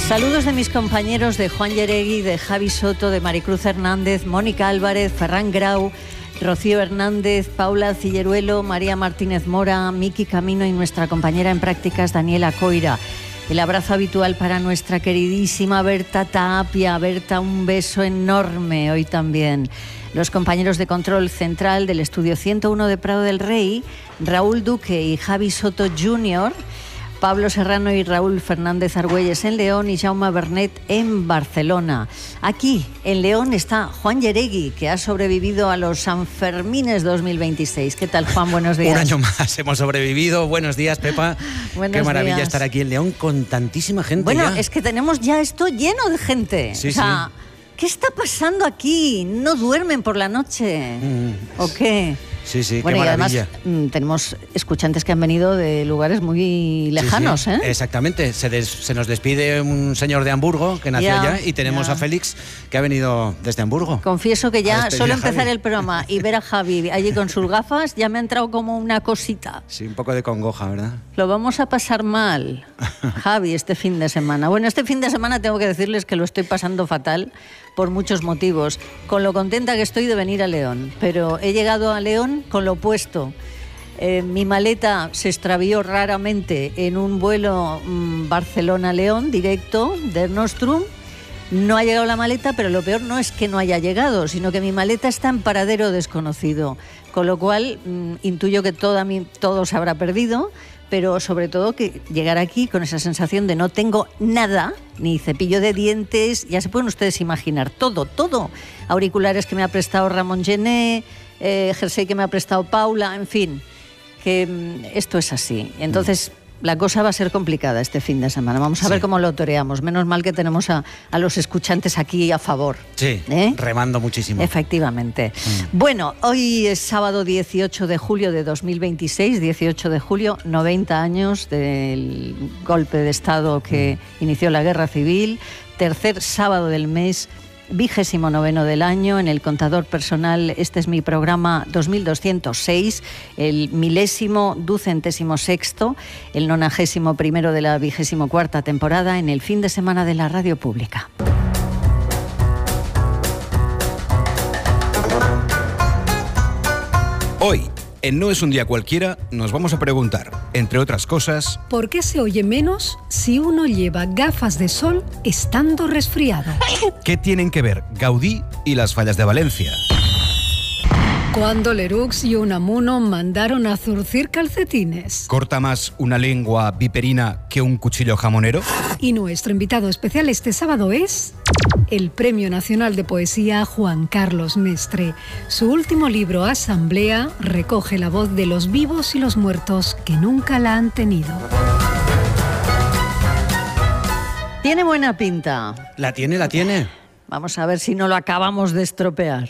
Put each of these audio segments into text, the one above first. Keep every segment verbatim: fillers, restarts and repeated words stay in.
Saludos de mis compañeros de Juan Yeregui, de Javi Soto, de Maricruz Hernández, Mónica Álvarez, Ferran Grau, Rocío Hernández, Paula Cilleruelo, María Martínez Mora, Miki Camino y nuestra compañera en prácticas Daniela Coira. El abrazo habitual para nuestra queridísima Berta Tapia. Berta, un beso enorme hoy también. Los compañeros de control central del estudio ciento uno de Prado del Rey, Raúl Duque y Javi Soto junior, Pablo Serrano y Raúl Fernández Argüelles en León y Jaume Bernet en Barcelona. Aquí, en León, está Juan Yeregui, que ha sobrevivido a los Sanfermines dos mil veintiséis. ¿Qué tal, Juan? Buenos días. Un año más hemos sobrevivido. Buenos días, Pepa. Buenos Qué maravilla días. Estar aquí en León con tantísima gente. Bueno, ya. es que tenemos ya esto lleno de gente. Sí, o sea, sí. ¿qué está pasando aquí? ¿No duermen por la noche? Mm. ¿O qué? Sí, sí, bueno, qué maravilla. Y además mmm, tenemos escuchantes que han venido de lugares muy lejanos, sí, sí. ¿eh? Exactamente. Se, des, se nos despide un señor de Hamburgo que nació ya, allá y tenemos ya. a Félix que ha venido desde Hamburgo. Confieso que ya solo empezar Javi. el programa y ver a Javi allí con sus gafas ya me ha entrado como una cosita. Sí, un poco de congoja, ¿verdad? Lo vamos a pasar mal, Javi, este fin de semana. Bueno, este fin de semana tengo que decirles que lo estoy pasando fatal por muchos motivos, con lo contenta que estoy de venir a León, pero he llegado a León con lo opuesto. Eh, mi maleta se extravió raramente en un vuelo mmm, Barcelona-León directo de Nostrum. No ha llegado la maleta, pero lo peor no es que no haya llegado, sino que mi maleta está en paradero desconocido, con lo cual mmm, intuyo que toda mi, todo se habrá perdido, pero sobre todo que llegar aquí con esa sensación de no tengo nada, ni cepillo de dientes, ya se pueden ustedes imaginar, todo, todo. Auriculares que me ha prestado Ramón Gené, eh, jersey que me ha prestado Paula, en fin, que mm, esto es así. Entonces, la cosa va a ser complicada este fin de semana. Vamos a sí. ver cómo lo toreamos. Menos mal que tenemos a, a los escuchantes aquí a favor. Sí, ¿eh? remando muchísimo. Efectivamente. Mm. Bueno, hoy es sábado dieciocho de julio de dos mil veintiséis, dieciocho de julio, noventa años del golpe de Estado que mm. inició la Guerra Civil, tercer sábado del mes, vigésimo noveno del año. En el contador personal, este es mi programa dos mil doscientos seis, el milésimo ducentésimo sexto, el nonagésimo primero de la vigésimo cuarta temporada en el fin de semana de la radio pública. Hoy, en No es un día cualquiera, nos vamos a preguntar, entre otras cosas, ¿por qué se oye menos si uno lleva gafas de sol estando resfriado? ¿Qué tienen que ver Gaudí y las fallas de Valencia? ¿Cuándo Lerux y Unamuno mandaron a zurcir calcetines? ¿Corta más una lengua viperina que un cuchillo jamonero? Y nuestro invitado especial este sábado es el Premio Nacional de Poesía Juan Carlos Mestre. Su último libro, Asamblea, recoge la voz de los vivos y los muertos que nunca la han tenido. Tiene buena pinta. La tiene, la tiene. Vamos a ver si no lo acabamos de estropear.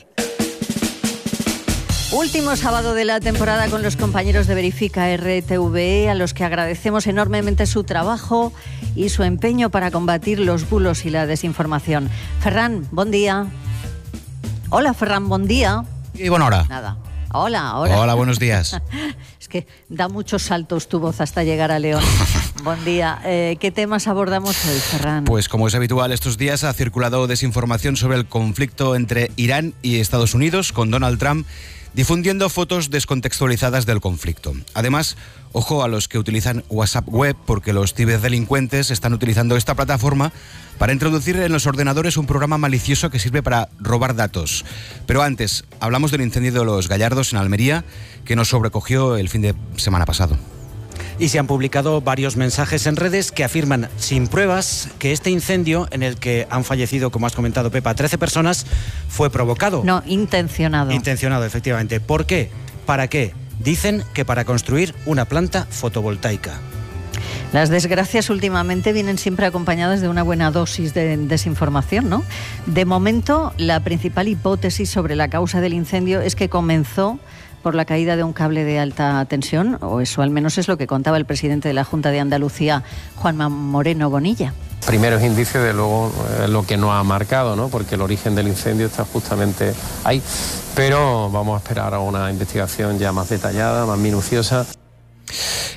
Último sábado de la temporada con los compañeros de Verifica R T V E, a los que agradecemos enormemente su trabajo y su empeño para combatir los bulos y la desinformación. Ferran, buen día. Hola, Ferran, buen día. Y buena hora. Nada. Hola, hola. Hola, buenos días. Es que da muchos saltos tu voz hasta llegar a León. Buen día. Eh, ¿Qué temas abordamos hoy, Ferran? Pues como es habitual estos días, ha circulado desinformación sobre el conflicto entre Irán y Estados Unidos, con Donald Trump difundiendo fotos descontextualizadas del conflicto. Además, ojo a los que utilizan WhatsApp Web, porque los ciberdelincuentes están utilizando esta plataforma para introducir en los ordenadores un programa malicioso que sirve para robar datos. Pero antes, hablamos del incendio de Los Gallardos en Almería, que nos sobrecogió el fin de semana pasado. Y se han publicado varios mensajes en redes que afirman sin pruebas que este incendio, en el que han fallecido, como has comentado, Pepa, trece personas, fue provocado. No, intencionado. Intencionado, efectivamente. ¿Por qué? ¿Para qué? Dicen que para construir una planta fotovoltaica. Las desgracias últimamente vienen siempre acompañadas de una buena dosis de desinformación, ¿no? De momento, la principal hipótesis sobre la causa del incendio es que comenzó por la caída de un cable de alta tensión, o eso al menos es lo que contaba el presidente de la Junta de Andalucía, Juanma Moreno Bonilla. Primeros indicios, de luego, eh, lo que nos ha marcado, ¿no? Porque el origen del incendio está justamente ahí. Pero vamos a esperar a una investigación ya más detallada, más minuciosa.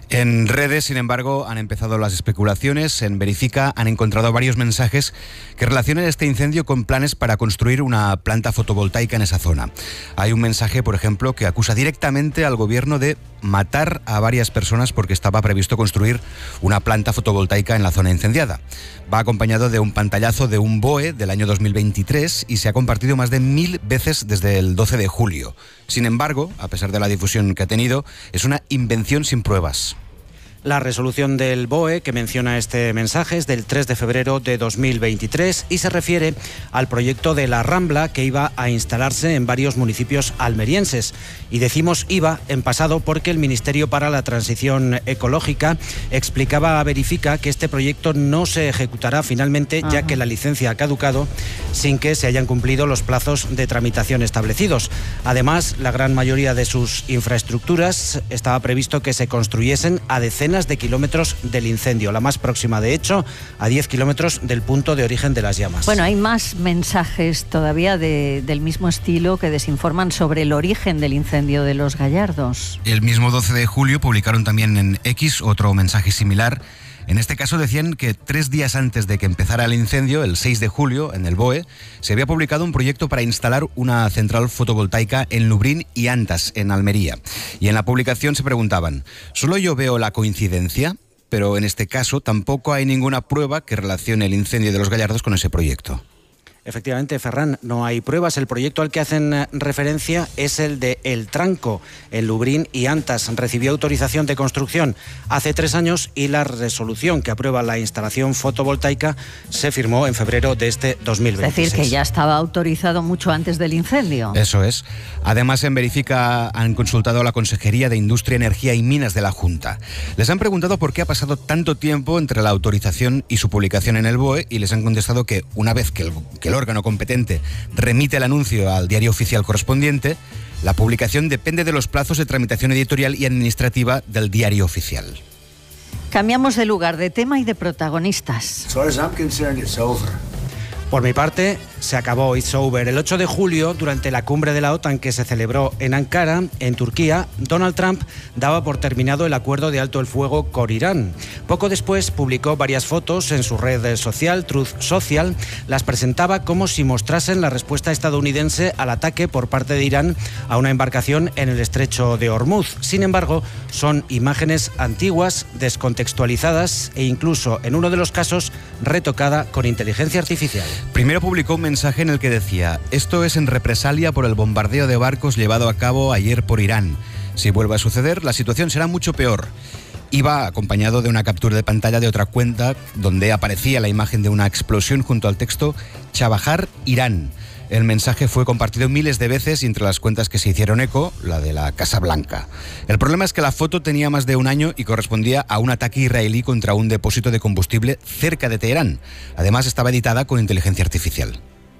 En redes, sin embargo, han empezado las especulaciones. En Verifica han encontrado varios mensajes que relacionan este incendio con planes para construir una planta fotovoltaica en esa zona. Hay un mensaje, por ejemplo, que acusa directamente al gobierno de matar a varias personas porque estaba previsto construir una planta fotovoltaica en la zona incendiada. Va acompañado de un pantallazo de un B O E del año dos mil veintitrés y se ha compartido más de mil veces desde el doce de julio. Sin embargo, a pesar de la difusión que ha tenido, es una invención sin pruebas. La resolución del B O E que menciona este mensaje es del tres de febrero de dos mil veintitrés y se refiere al proyecto de la Rambla que iba a instalarse en varios municipios almerienses. Y decimos iba en pasado porque el Ministerio para la Transición Ecológica explicaba a Verifica que este proyecto no se ejecutará finalmente, Ajá. ya que la licencia ha caducado sin que se hayan cumplido los plazos de tramitación establecidos. Además, la gran mayoría de sus infraestructuras estaba previsto que se construyesen a decenas de kilómetros del incendio, la más próxima de hecho a diez kilómetros del punto de origen de las llamas. Bueno, hay más mensajes todavía de, del mismo estilo que desinforman sobre el origen del incendio de Los Gallardos. El mismo doce de julio publicaron también en X otro mensaje similar. En este caso decían que tres días antes de que empezara el incendio, el seis de julio, en el B O E, se había publicado un proyecto para instalar una central fotovoltaica en Lubrín y Antas, en Almería. Y en la publicación se preguntaban, ¿solo yo veo la coincidencia? Pero en este caso tampoco hay ninguna prueba que relacione el incendio de Los Gallardos con ese proyecto. Efectivamente, Ferran, no hay pruebas. El proyecto al que hacen referencia es el de El Tranco, en Lubrín y Antas. Recibió autorización de construcción hace tres años y la resolución que aprueba la instalación fotovoltaica se firmó en febrero de este dos mil veintiséis. Es decir, que ya estaba autorizado mucho antes del incendio. Eso es. Además, en Verifica han consultado a la Consejería de Industria, Energía y Minas de la Junta. Les han preguntado por qué ha pasado tanto tiempo entre la autorización y su publicación en el B O E y les han contestado que una vez que el, que el órgano competente remite el anuncio al diario oficial correspondiente, la publicación depende de los plazos de tramitación editorial y administrativa del diario oficial. Cambiamos de lugar, de tema y de protagonistas. As far as I'm concerned, it's over. Por mi parte, se acabó, it's over. El ocho de julio, durante la cumbre de la OTAN que se celebró en Ankara, en Turquía, Donald Trump daba por terminado el acuerdo de alto el fuego con Irán. Poco después publicó varias fotos en su red social, Truth Social. Las presentaba como si mostrasen la respuesta estadounidense al ataque por parte de Irán a una embarcación en el estrecho de Hormuz. Sin embargo, son imágenes antiguas, descontextualizadas e incluso, en uno de los casos, retocada con inteligencia artificial. Primero publicó un mensaje en el que decía: esto es en represalia por el bombardeo de barcos llevado a cabo ayer por Irán. Si vuelve a suceder, la situación será mucho peor. Iba acompañado de una captura de pantalla de otra cuenta donde aparecía la imagen de una explosión junto al texto Chabahar, Irán. El mensaje fue compartido miles de veces y entre las cuentas que se hicieron eco, la de la Casa Blanca. El problema es que la foto tenía más de un año y correspondía a un ataque israelí contra un depósito de combustible cerca de Teherán. Además, estaba editada con inteligencia artificial.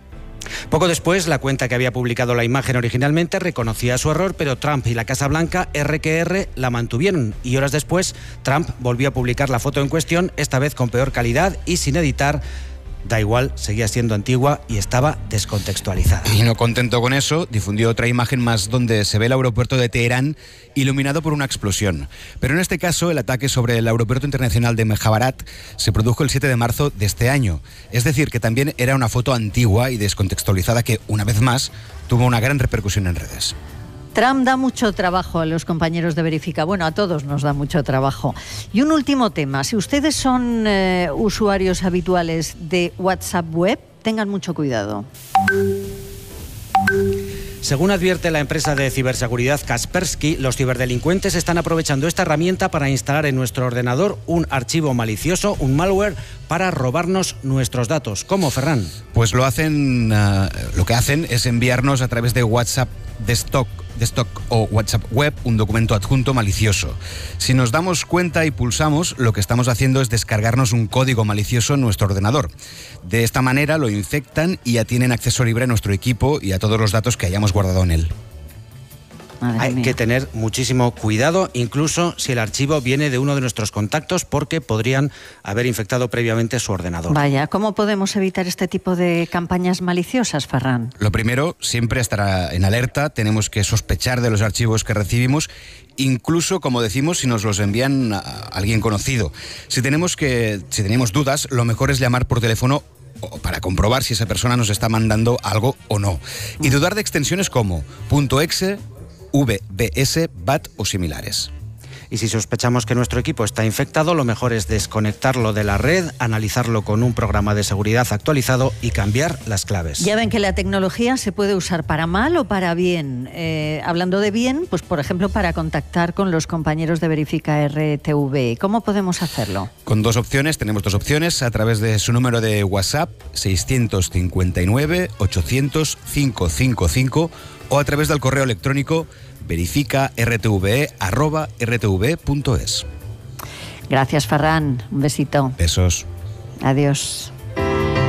Poco después, la cuenta que había publicado la imagen originalmente reconocía su error, pero Trump y la Casa Blanca, erre que erre, la mantuvieron. Y horas después, Trump volvió a publicar la foto en cuestión, esta vez con peor calidad y sin editar. Da igual, seguía siendo antigua y estaba descontextualizada. Y no contento con eso, difundió otra imagen más donde se ve el aeropuerto de Teherán iluminado por una explosión. Pero en este caso, el ataque sobre el aeropuerto internacional de Mejabarat se produjo el siete de marzo de este año. Es decir, que también era una foto antigua y descontextualizada que, una vez más, tuvo una gran repercusión en redes. Trump da mucho trabajo a los compañeros de Verifica. Bueno, a todos nos da mucho trabajo. Y un último tema. Si ustedes son eh, usuarios habituales de WhatsApp Web, tengan mucho cuidado. Según advierte la empresa de ciberseguridad Kaspersky, los ciberdelincuentes están aprovechando esta herramienta para instalar en nuestro ordenador un archivo malicioso, un malware, para robarnos nuestros datos. ¿Cómo, Ferran? Pues lo hacen, uh, lo que hacen es enviarnos a través de WhatsApp Desktop, Desktop o WhatsApp Web un documento adjunto malicioso. Si nos damos cuenta y pulsamos, lo que estamos haciendo es descargarnos un código malicioso en nuestro ordenador. De esta manera lo infectan y ya tienen acceso libre a nuestro equipo y a todos los datos que hayamos guardado en él. Madre Hay mía. que tener muchísimo cuidado, incluso si el archivo viene de uno de nuestros contactos, porque podrían haber infectado previamente su ordenador. Vaya, ¿cómo podemos evitar este tipo de campañas maliciosas, Ferran? Lo primero, siempre estar en alerta, tenemos que sospechar de los archivos que recibimos, incluso, como decimos, si nos los envían a alguien conocido. Si tenemos, que, si tenemos dudas, lo mejor es llamar por teléfono para comprobar si esa persona nos está mandando algo o no. Y dudar de extensiones como .exe, V B S, B A T o similares. Y si sospechamos que nuestro equipo está infectado, lo mejor es desconectarlo de la red, analizarlo con un programa de seguridad actualizado y cambiar las claves. Ya ven que la tecnología se puede usar para mal o para bien. Eh, hablando de bien, pues por ejemplo para contactar con los compañeros de Verifica R T V. ¿Cómo podemos hacerlo? Con dos opciones, tenemos dos opciones, a través de su número de WhatsApp, seiscientos cincuenta y nueve, ochocientos, quinientos cincuenta y cinco, o a través del correo electrónico verifica r t v e arroba r t v punto es. Gracias, Ferran. Un besito. Besos. Adiós.